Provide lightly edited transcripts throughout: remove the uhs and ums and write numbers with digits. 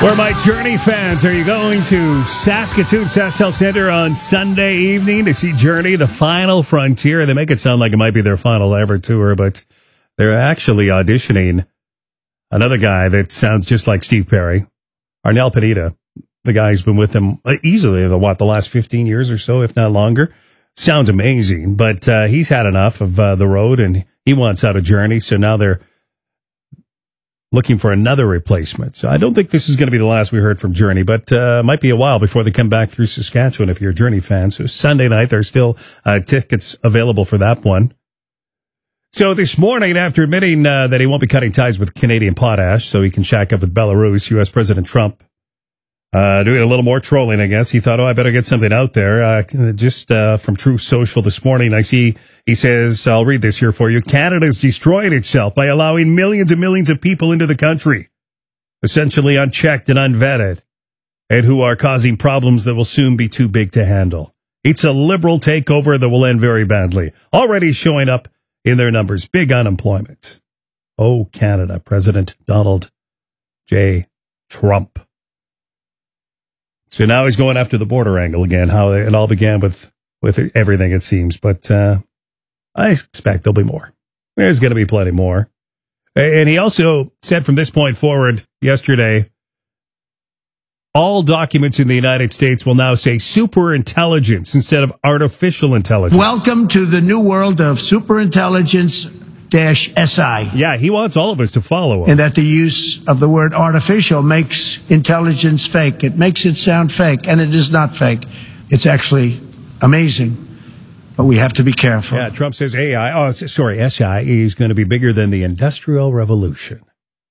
For my Journey fans, are you going to Saskatoon SaskTel Center on Sunday evening to see Journey, The Final Frontier? They make it sound like it might be their final ever tour, but they're actually auditioning another guy that sounds just like Steve Perry, Arnel Pineda. The guy's been with them easily the last 15 years or so, if not longer. Sounds amazing, but he's had enough of the road, and he wants out of Journey, so now they're looking for another replacement. So I don't think this is going to be the last we heard from Journey, but might be a while before they come back through Saskatchewan if you're a Journey fan. So Sunday night, there's still tickets available for that one. So this morning, after admitting that he won't be cutting ties with Canadian Potash so he can shack up with Belarus, U.S. President Trump doing a little more trolling, I guess. He thought, I better get something out there. Just from Truth Social this morning, I see he says, I'll read this here for you. Canada's destroyed itself by allowing millions and millions of people into the country, essentially unchecked and unvetted, and who are causing problems that will soon be too big to handle. It's a liberal takeover that will end very badly. Already showing up in their numbers. Big unemployment. Oh, Canada. President Donald J. Trump. So now he's going after the border angle again, how it all began with everything, it seems. But I expect there'll be more. There's going to be plenty more. And he also said from this point forward yesterday, all documents in the United States will now say superintelligence instead of artificial intelligence. Welcome to the new world of superintelligence-SI. Yeah, he wants all of us to follow him. And that the use of the word artificial makes intelligence fake. It makes it sound fake, and it is not fake. It's actually amazing, but we have to be careful. Yeah, Trump says SI is going to be bigger than the Industrial Revolution.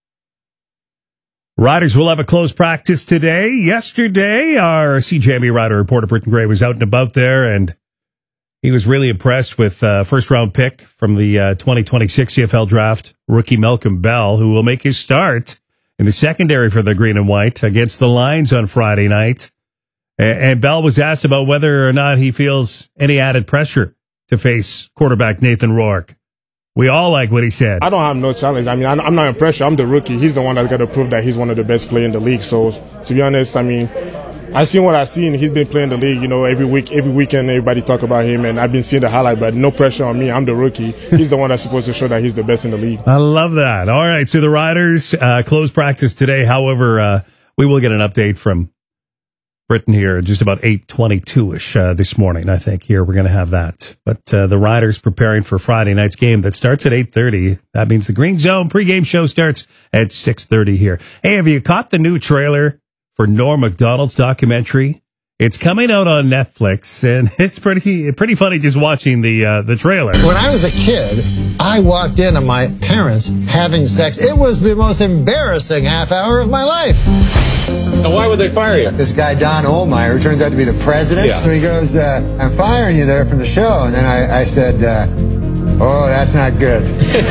Riders will have a closed practice today. Yesterday, our CJME rider reporter, Britton Gray, was out and about there, and he was really impressed with first-round pick from the 2026 CFL draft, rookie Malcolm Bell, who will make his start in the secondary for the Green and White against the Lions on Friday night. And Bell was asked about whether or not he feels any added pressure to face quarterback Nathan Rourke. We all like what he said. I don't have no challenge. I mean, I'm not in pressure. I'm the rookie. He's the one that's got to prove that he's one of the best players in the league. So, to be honest, I mean, I seen what I seen. He's been playing the league, every weekend, everybody talk about him, and I've been seeing the highlight, but no pressure on me. I'm the rookie. He's the one that's supposed to show that he's the best in the league. I love that. All right, so the Riders closed practice today. However, we will get an update from Britain here just about 8:22-ish this morning, I think. Here, we're going to have that. But the Riders preparing for Friday night's game that starts at 8:30. That means the Green Zone pregame show starts at 6:30 here. Hey, have you caught the new trailer for Norm Macdonald's documentary? It's coming out on Netflix, and it's pretty funny just watching the trailer. When I was a kid, I walked in on my parents having sex. It was the most embarrassing half hour of my life. Now, why would they fire you? This guy, Don Ohlmeyer, who turns out to be the president, Yeah. So he goes, I'm firing you there from the show. And then I said, oh, that's not good.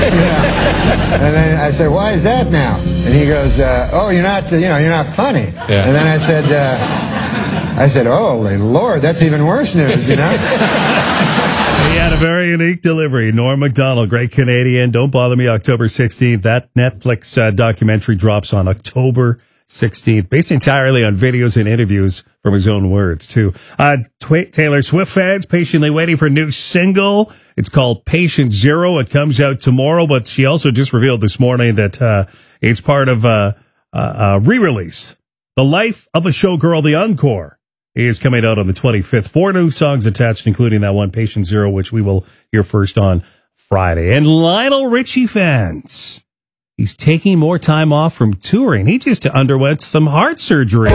And then I said, why is that now? And he goes, oh, you're not funny. Yeah. And then I said, oh, Lord, that's even worse news, He had a very unique delivery. Norm Macdonald, great Canadian. Don't Bother Me, October 16th. That Netflix documentary drops on October 16th, based entirely on videos and interviews from his own words, too. Taylor Swift fans patiently waiting for a new single. It's called Patient Zero. It comes out tomorrow, but she also just revealed this morning that it's part of a re-release. The Life of a Showgirl, the Encore, is coming out on the 25th. 4 new songs attached, including that one, Patient Zero, which we will hear first on Friday. And Lionel Richie fans, he's taking more time off from touring. He just underwent some heart surgery.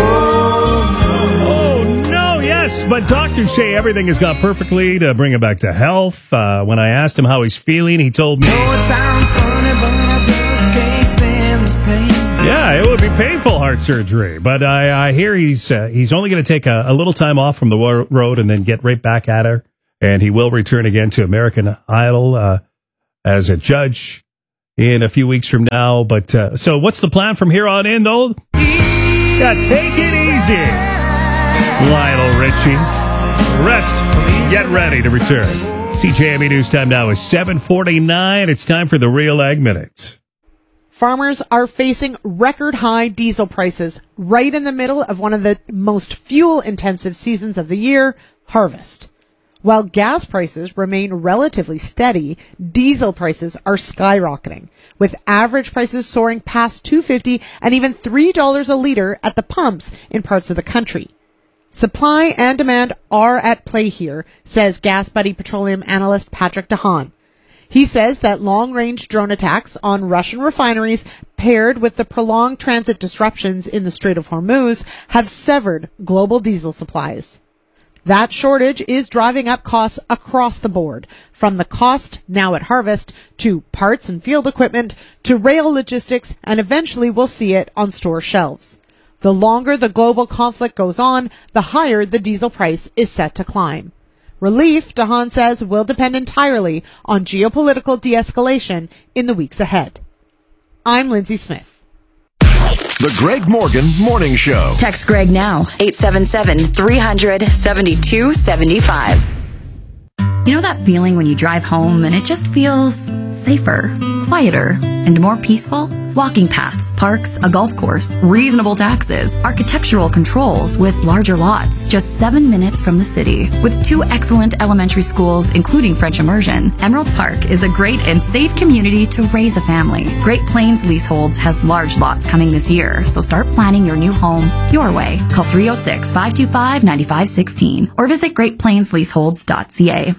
Oh, no, yes. But doctors say everything has gone perfectly to bring him back to health. When I asked him how he's feeling, he told me, it sounds funny, but I just can't stand the pain. yeah, it would be painful heart surgery. But I hear he's only going to take a little time off from the road and then get right back at her. And he will return again to American Idol as a judge in a few weeks from now. But so what's the plan from here on in, though? Yeah, take it easy, Lionel Richie. Rest. Get ready to return. CJME News time now is 7:49. It's time for the Real Ag Minute. Farmers are facing record high diesel prices right in the middle of one of the most fuel-intensive seasons of the year, harvest. While gas prices remain relatively steady, diesel prices are skyrocketing, with average prices soaring past $2.50 and even $3 a liter at the pumps in parts of the country. Supply and demand are at play here, says GasBuddy petroleum analyst Patrick DeHaan. He says that long-range drone attacks on Russian refineries paired with the prolonged transit disruptions in the Strait of Hormuz have severed global diesel supplies. That shortage is driving up costs across the board, from the cost now at harvest to parts and field equipment to rail logistics, and eventually we'll see it on store shelves. The longer the global conflict goes on, the higher the diesel price is set to climb. Relief, DeHaan says, will depend entirely on geopolitical de-escalation in the weeks ahead. I'm Lindsay Smith. The Greg Morgan Morning Show. Text Greg now, 877-300-7275. You know that feeling when you drive home and it just feels safer, quieter, and more peaceful? Walking paths, parks, a golf course, reasonable taxes, architectural controls with larger lots, just 7 minutes from the city. With 2 excellent elementary schools, including French immersion, Emerald Park is a great and safe community to raise a family. Great Plains Leaseholds has large lots coming this year, so start planning your new home your way. Call 306-525-9516 or visit greatplainsleaseholds.ca.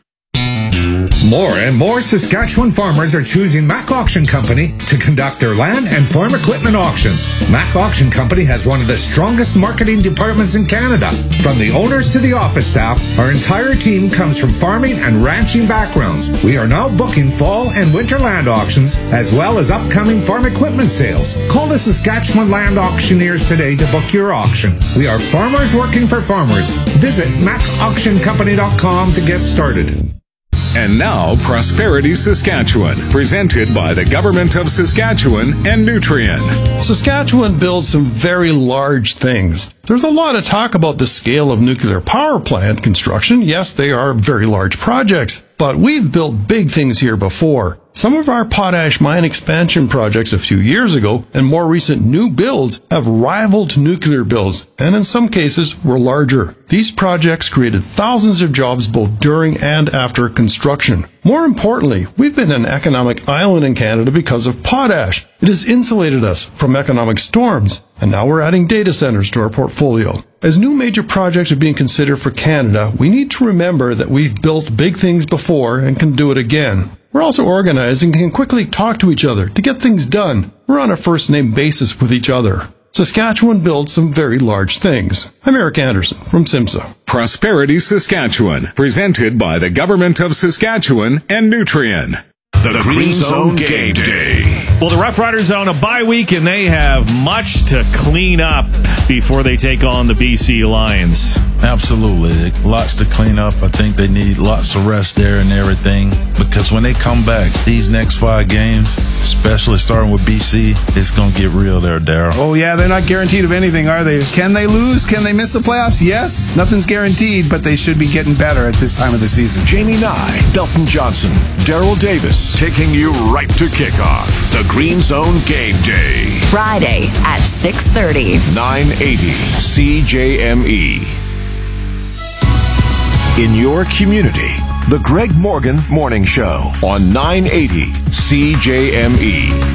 More and more Saskatchewan farmers are choosing Mac Auction Company to conduct their land and farm equipment auctions. Mac Auction Company has one of the strongest marketing departments in Canada. From the owners to the office staff, our entire team comes from farming and ranching backgrounds. We are now booking fall and winter land auctions, as well as upcoming farm equipment sales. Call the Saskatchewan Land Auctioneers today to book your auction. We are farmers working for farmers. Visit macauctioncompany.com to get started. And now, Prosperity Saskatchewan, presented by the Government of Saskatchewan and Nutrien. Saskatchewan builds some very large things. There's a lot of talk about the scale of nuclear power plant construction. Yes, they are very large projects, but we've built big things here before. Some of our potash mine expansion projects a few years ago and more recent new builds have rivaled nuclear builds, and in some cases were larger. These projects created thousands of jobs both during and after construction. More importantly, we've been an economic island in Canada because of potash. It has insulated us from economic storms, and now we're adding data centers to our portfolio. As new major projects are being considered for Canada, we need to remember that we've built big things before and can do it again. We're also organizing and can quickly talk to each other to get things done. We're on a first-name basis with each other. Saskatchewan builds some very large things. I'm Eric Anderson from SIMSA. Prosperity Saskatchewan, presented by the Government of Saskatchewan and Nutrien. The Green Zone Game Day. Well, the Rough Riders are on a bye week, and they have much to clean up before they take on the BC Lions. Absolutely. Lots to clean up. I think they need lots of rest there and everything, because when they come back, these next 5 games, especially starting with BC, it's going to get real there, Darryl. Oh, yeah, they're not guaranteed of anything, are they? Can they lose? Can they miss the playoffs? Yes. Nothing's guaranteed, but they should be getting better at this time of the season. Jamie Nye, Belton Johnson, Daryl Davis, taking you right to kickoff. The Green Zone Game Day. Friday at 6:30. 980 CJME. In your community, the Greg Morgan Morning Show on 980 CJME.